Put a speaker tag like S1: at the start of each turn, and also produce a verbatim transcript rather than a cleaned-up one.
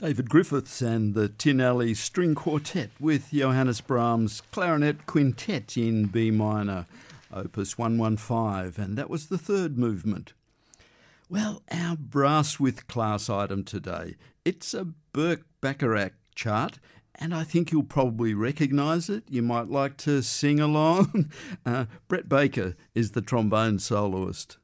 S1: David Griffiths and the Tin Alley String Quartet with Johannes Brahms' Clarinet Quintet in B minor, opus one fifteen, and that was the third movement. Well, our brass with class item today, it's a Burt-Bacharach chart, and I think you'll probably recognise it. You might like to sing along. uh, Brett Baker is the trombone soloist.